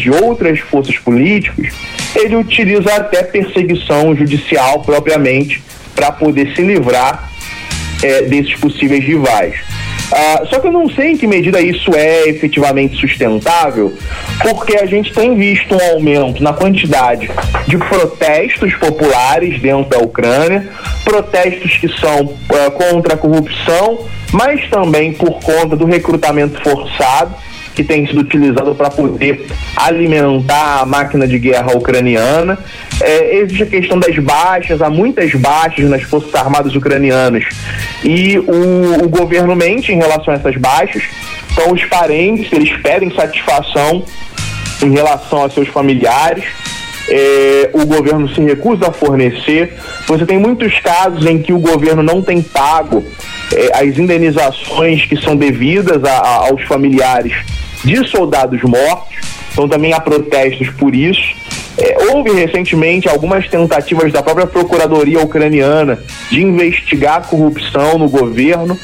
de outras forças políticas, ele utiliza até perseguição judicial propriamente para poder se livrar desses possíveis rivais. Só que eu não sei em que medida isso é efetivamente sustentável, porque a gente tem visto um aumento na quantidade de protestos populares dentro da Ucrânia, protestos que são contra a corrupção, mas também por conta do recrutamento forçado, que tem sido utilizado para poder alimentar a máquina de guerra ucraniana. Existe a questão das baixas, há muitas baixas nas Forças Armadas ucranianas e o governo mente em relação a essas baixas. Então os parentes, eles pedem satisfação em relação a seus familiares. O governo se recusa a fornecer. Você tem muitos casos em que o governo não tem pago as indenizações que são devidas aos familiares de soldados mortos. Então também há protestos por isso. Houve recentemente algumas tentativas da própria Procuradoria ucraniana de investigar a corrupção no governo.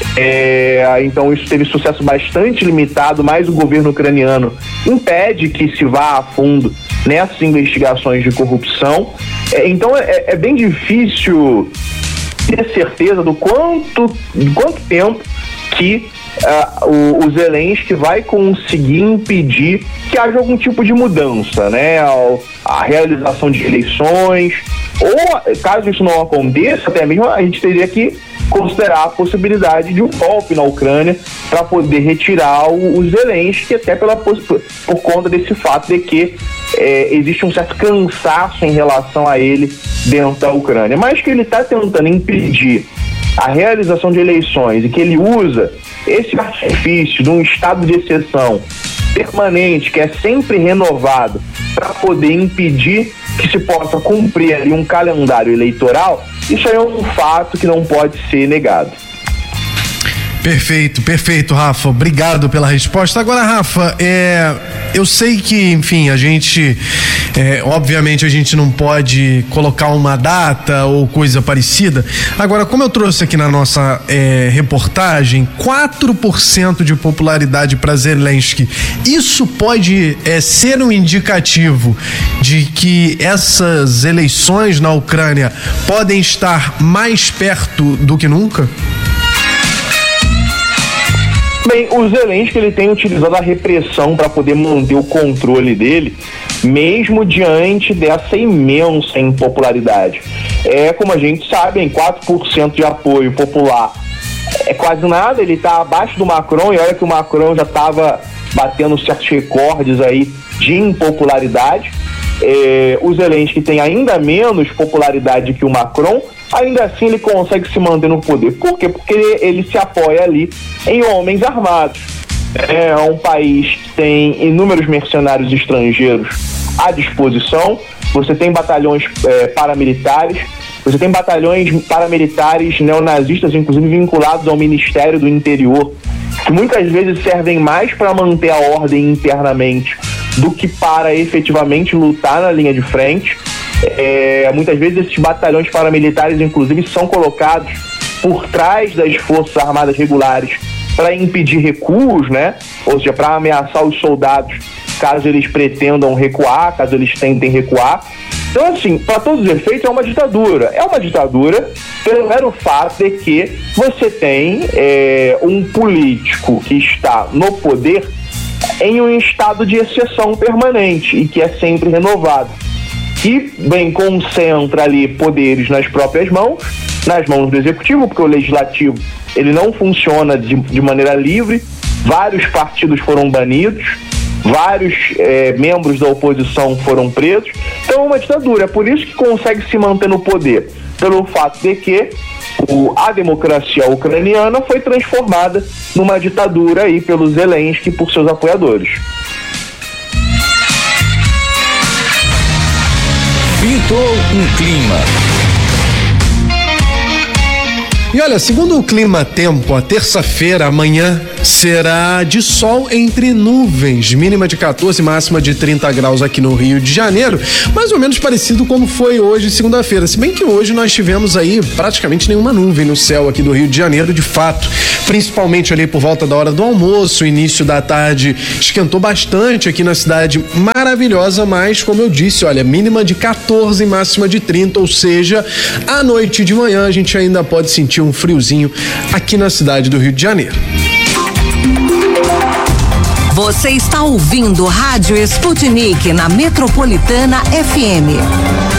Então isso teve sucesso bastante limitado, mas o governo ucraniano impede que se vá a fundo nessas investigações de corrupção. Então é bem difícil ter certeza do quanto tempo que o Zelensky vai conseguir impedir que haja algum tipo de mudança, né? A realização de eleições, ou caso isso não aconteça, até mesmo a gente teria que considerar a possibilidade de um golpe na Ucrânia para poder retirar o Zelensky, até por conta desse fato de que existe um certo cansaço em relação a ele dentro da Ucrânia, mas que ele está tentando impedir a realização de eleições e que ele usa esse artifício de um estado de exceção permanente, que é sempre renovado, para poder impedir que se possa cumprir ali um calendário eleitoral. Isso aí é um fato que não pode ser negado. Perfeito, Rafa. Obrigado pela resposta. Agora, Rafa, eu sei que, enfim, a gente, obviamente a gente não pode colocar uma data ou coisa parecida. Agora, como eu trouxe aqui na nossa reportagem, 4% de popularidade para Zelensky, isso pode ser um indicativo de que essas eleições na Ucrânia podem estar mais perto do que nunca? Bem, o Zelensky, ele tem utilizado a repressão para poder manter o controle dele, mesmo diante dessa imensa impopularidade. Como a gente sabe, em 4% de apoio popular é quase nada. Ele está abaixo do Macron, e olha que o Macron já estava batendo certos recordes aí de impopularidade. O Zelensky tem ainda menos popularidade que o Macron. Ainda assim ele consegue se manter no poder. Por quê? Porque ele se apoia ali em homens armados. É um país que tem inúmeros mercenários estrangeiros à disposição. Você tem batalhões paramilitares, você tem batalhões paramilitares neonazistas, inclusive vinculados ao Ministério do Interior, que muitas vezes servem mais para manter a ordem internamente do que para efetivamente lutar na linha de frente. Muitas vezes esses batalhões paramilitares, inclusive, são colocados por trás das Forças Armadas regulares para impedir recuos, né? Ou seja, para ameaçar os soldados caso eles pretendam recuar, caso eles tentem recuar. Então, assim, para todos os efeitos, é uma ditadura. É uma ditadura pelo mero fato de que você tem um político que está no poder em um estado de exceção permanente e que é sempre renovado, que bem concentra ali poderes nas próprias mãos, nas mãos do executivo, porque o legislativo ele não funciona de maneira livre. Vários partidos foram banidos, vários membros da oposição foram presos. Então é uma ditadura. É por isso que consegue se manter no poder, pelo fato de que a democracia ucraniana foi transformada numa ditadura aí pelo Zelensky e por seus apoiadores. Pintou um clima. E olha, segundo o Clima Tempo, a terça-feira, amanhã, será de sol entre nuvens, mínima de 14, máxima de 30 graus aqui no Rio de Janeiro, mais ou menos parecido como foi hoje, segunda-feira, se bem que hoje nós tivemos aí praticamente nenhuma nuvem no céu aqui do Rio de Janeiro, de fato, principalmente ali por volta da hora do almoço, início da tarde, esquentou bastante aqui na cidade maravilhosa, mas como eu disse, olha, mínima de 14, máxima de 30, ou seja, à noite e de manhã a gente ainda pode sentir um friozinho aqui na cidade do Rio de Janeiro. Você está ouvindo Rádio Sputnik na Metropolitana FM.